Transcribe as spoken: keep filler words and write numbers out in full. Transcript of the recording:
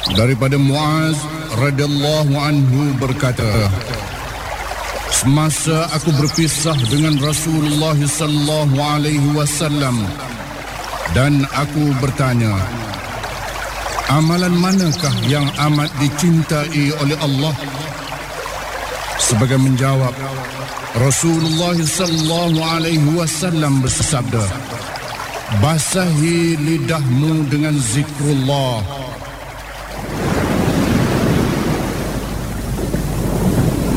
Daripada Muaz radhiyallahu anhu berkata, semasa aku berpisah dengan Rasulullah sallallahu alaihi wasallam dan aku bertanya, amalan manakah yang amat dicintai oleh Allah? Sebagai menjawab, Rasulullah sallallahu alaihi wasallam bersabda, basahi lidahmu dengan zikrullah